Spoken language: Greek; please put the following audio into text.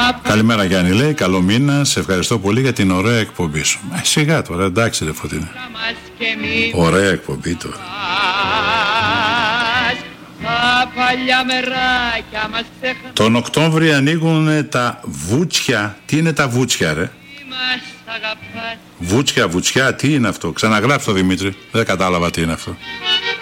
Καλημέρα Γιάννη, λέει, καλό μήνα, σε ευχαριστώ πολύ για την ωραία εκπομπή σου. Σιγά τώρα, εντάξει ρε Φωτεινή. Ωραία εκπομπή τώρα. Τον Οκτώβρη ανοίγουν τα βούτσια. Τι είναι τα βούτσια ρε? Βούτσια, τι είναι αυτό? Ξαναγράψτε το Δημήτρη, δεν κατάλαβα τι είναι αυτό.